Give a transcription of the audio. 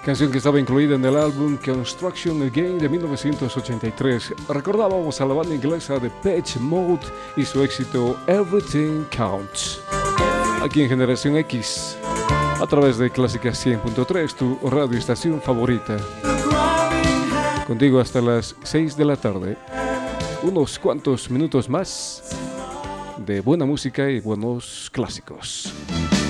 canción que estaba incluida en el álbum Construction Again de 1983. Recordábamos a la banda inglesa Depeche Mode y su éxito Everything Counts. Aquí en Generación X, a través de Clásica 100.3, tu radioestación favorita. Contigo hasta las 6 de la tarde. Unos cuantos minutos más de buena música y buenos clásicos.